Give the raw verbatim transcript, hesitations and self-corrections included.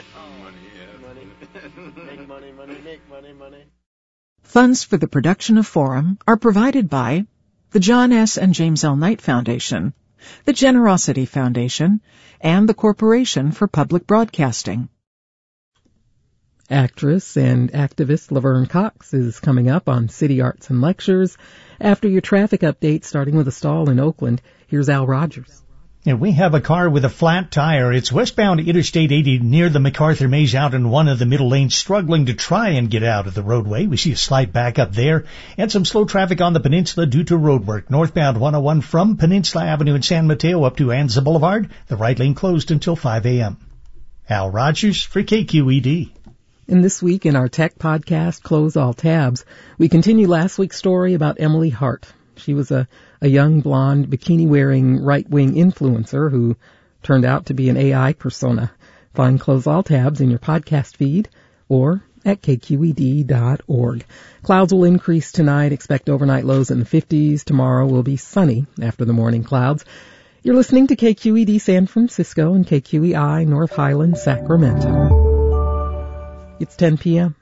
Money, yeah. Money. Make money, money, make money, money. Funds for the production of Forum are provided by the John S. and James L. Knight Foundation, the Generosity Foundation, and the Corporation for Public Broadcasting. Actress and activist Laverne Cox is coming up on City Arts and Lectures. After your traffic update, starting with a stall in Oakland, here's Al Rogers. And we have a car with a flat tire. It's westbound Interstate eighty near the MacArthur Maze out in one of the middle lanes, struggling to try and get out of the roadway. We see a slight backup there and some slow traffic on the peninsula due to road work. Northbound one oh one from Peninsula Avenue in San Mateo up to Anza Boulevard. The right lane closed until five a.m. Al Rogers for K Q E D. And this week in our tech podcast, Close All Tabs, we continue last week's story about Emily Hart. She was a, a young, blonde, bikini-wearing right-wing influencer who turned out to be an A I persona. Find Close All Tabs in your podcast feed or at K Q E D dot org. Clouds will increase tonight. Expect overnight lows in the fifties. Tomorrow will be sunny after the morning clouds. You're listening to K Q E D San Francisco and K Q E I North Highlands, Sacramento. It's ten p.m.